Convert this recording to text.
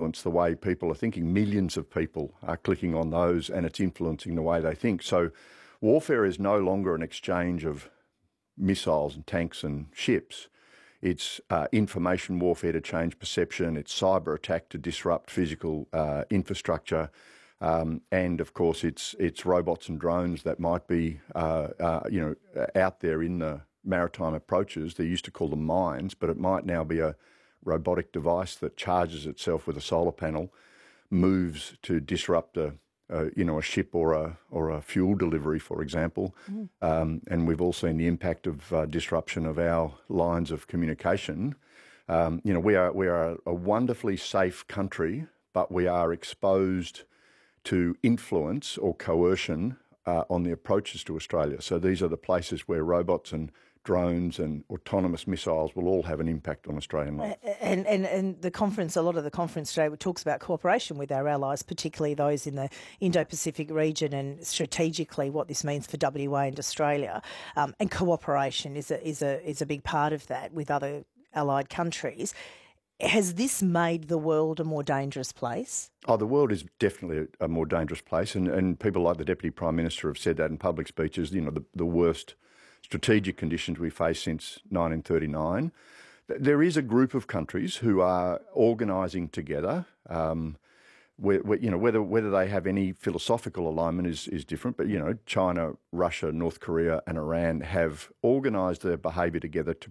influence the way people are thinking. Millions of people are clicking on those, and it's influencing the way they think. So warfare is no longer an exchange of missiles and tanks and ships. It's information warfare to change perception. It's cyber attack to disrupt physical infrastructure. And of course, it's robots and drones that might be, out there in the maritime approaches. They used to call them mines, but it might now be a robotic device that charges itself with a solar panel, moves to disrupt a ship or a fuel delivery, for example. And we've all seen the impact of disruption of our lines of communication. We are a wonderfully safe country, but we are exposed to influence or coercion on the approaches to Australia. So these are the places where robots and drones and autonomous missiles will all have an impact on Australian life. And the conference, a lot of the conference today talks about cooperation with our allies, particularly those in the Indo-Pacific region, and strategically what this means for WA and Australia. And cooperation is a big part of that with other allied countries. Has this made the world a more dangerous place? Oh, the world is definitely a more dangerous place, and people like the Deputy Prime Minister have said that in public speeches. The worst strategic conditions we face since 1939. There is a group of countries who are organising together. Whether they have any philosophical alignment is different, but China, Russia, North Korea and Iran have organised their behaviour together to